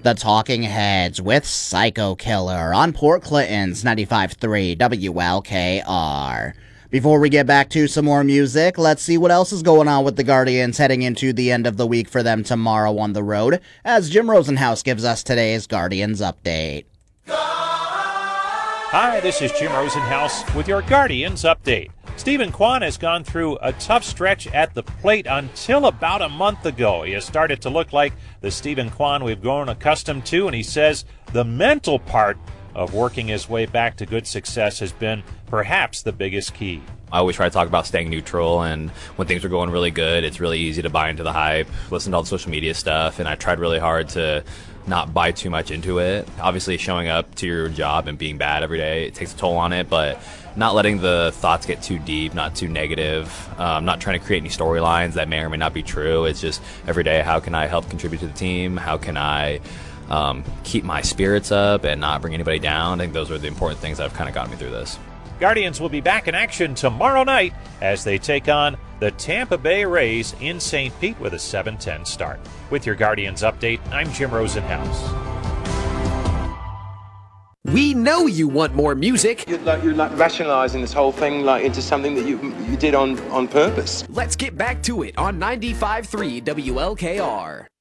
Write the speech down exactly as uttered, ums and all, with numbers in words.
The Talking Heads with Psycho Killer on Port Clinton's ninety-five point three W L K R. Before we get back to some more music, let's see what else is going on with the Guardians heading into the end of the week for them tomorrow on the road, as Jim Rosenhaus gives us today's Guardians update. Hi, this is Jim Rosenhaus with your Guardians update. Steven Kwan has gone through a tough stretch at the plate until about a month ago. He has started to look like the Steven Kwan we've grown accustomed to, and he says the mental part of working his way back to good success has been perhaps the biggest key. I always try to talk about staying neutral, and when things are going really good, it's really easy to buy into the hype, listen to all the social media stuff, and I tried really hard to not buy too much into it. Obviously, showing up to your job and being bad every day, it takes a toll on it, but not letting the thoughts get too deep, not too negative, um, not trying to create any storylines that may or may not be true. It's just every day, how can I help contribute to the team? How can I um, keep my spirits up and not bring anybody down? I think those are the important things that have kind of gotten me through this. Guardians will be back in action tomorrow night as they take on the Tampa Bay Rays in Saint Pete with a seven ten start. With your Guardians update, I'm Jim Rosenhaus. We know you want more music. You're like, you're like rationalizing this whole thing like into something that you you did on, on purpose. Let's get back to it on ninety-five point three W L K R.